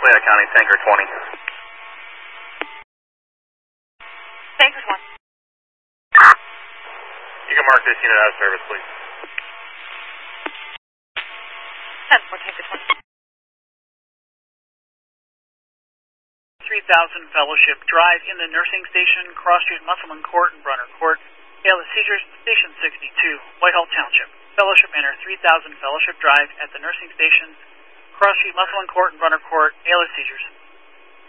Clayton County, Tanker 20. Tanker 1. You can mark this unit out of service, please. 10-4, Tanker 20. 3000 Fellowship Drive in the nursing station, Cross Street, Musselman Court, and Brunner Court. ALS seizures, Station 62, Whitehall Township. Fellowship Manor, 3000 Fellowship Drive at the nursing station, Cross Street, Musselman Court, and Brunner Court. ALS seizures.